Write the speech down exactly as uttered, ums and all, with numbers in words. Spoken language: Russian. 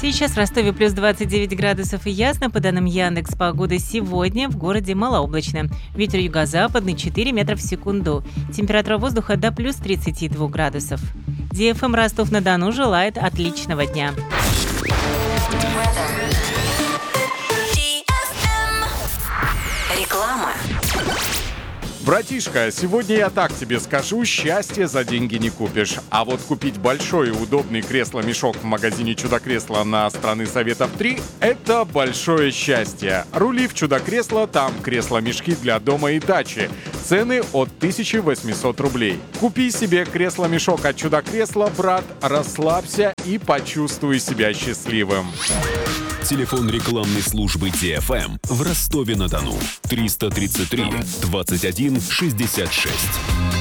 Сейчас в Ростове плюс двадцать девять градусов и ясно. По данным Яндекс.Погоды, сегодня в городе малооблачно. Ветер юго-западный четыре метра в секунду. Температура воздуха до плюс тридцати двух градусов. ди эф эм Ростов-на-Дону желает отличного дня. Реклама. Братишка, сегодня я так тебе скажу, счастье за деньги не купишь. А вот купить большой и удобный кресло-мешок в магазине «Чудо-кресло» на Страны Советов три – это большое счастье. Рули в «Чудо-кресло», там кресло-мешки для дома и дачи. Цены от тысячи восьмисот рублей. Купи себе кресло-мешок от «Чудо-кресла», брат, расслабься и почувствуй себя счастливым. Телефон рекламной службы ди эф эм в Ростове-на-Дону триста тридцать три двадцать один шестьдесят шесть.